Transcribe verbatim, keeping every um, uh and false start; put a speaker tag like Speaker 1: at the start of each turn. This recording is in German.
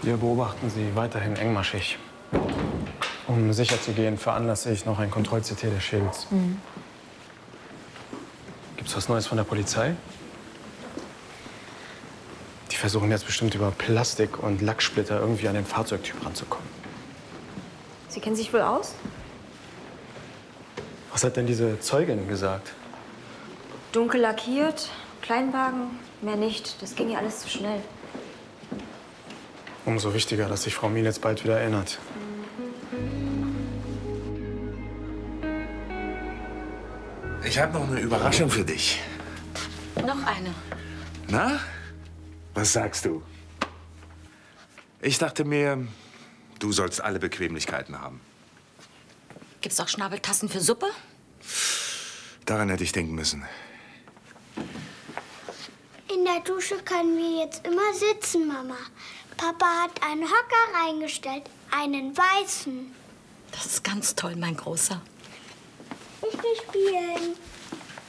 Speaker 1: Wir beobachten Sie weiterhin engmaschig. Um sicher zu gehen, veranlasse ich noch ein Kontroll-C T des Schädels.
Speaker 2: Mhm.
Speaker 1: Gibt's was Neues von der Polizei? Die versuchen jetzt bestimmt über Plastik und Lacksplitter irgendwie an den Fahrzeugtyp ranzukommen.
Speaker 2: Sie kennen sich wohl aus?
Speaker 1: Was hat denn diese Zeugin gesagt?
Speaker 2: Dunkel lackiert, Kleinwagen, mehr nicht. Das ging ja alles zu schnell.
Speaker 1: Umso wichtiger, dass sich Frau Mielitz bald wieder erinnert.
Speaker 3: Ich habe noch eine Überraschung für dich.
Speaker 2: Noch eine.
Speaker 3: Na? Was sagst du? Ich dachte mir, du sollst alle Bequemlichkeiten haben.
Speaker 4: Gibt's auch Schnabeltassen für Suppe?
Speaker 3: Daran hätte ich denken müssen.
Speaker 5: In der Dusche können wir jetzt immer sitzen, Mama. Papa hat einen Hocker reingestellt, einen weißen.
Speaker 4: Das ist ganz toll, mein Großer.
Speaker 5: Ich will spielen.